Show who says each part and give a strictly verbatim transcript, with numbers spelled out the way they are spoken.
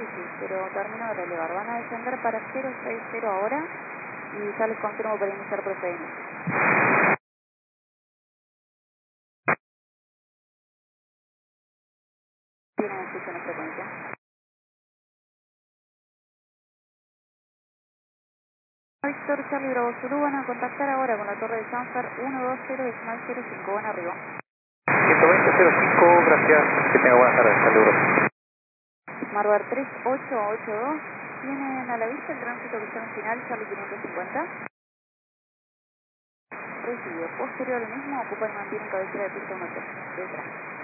Speaker 1: sí, pero termino de relevar. Van a descender para cero seis cero ahora y ya les confirmo para iniciar procedimiento. Tienen escucha en frecuencia. Víctor Charlie Bravo Zulu, van a contactar ahora con la torre de Sanfer uno dos cero decimal cero cinco, van arriba.
Speaker 2: ciento veinte cero cinco, gracias, que tenga buenas tardes, saludos.
Speaker 1: Marbar tres ocho ocho dos, tienen a la vista el tránsito que está en final, Charlie quinientos cincuenta. Recibido. Posterior al mismo, ocupa y mantiene cabecera de pista uno tres, detrás.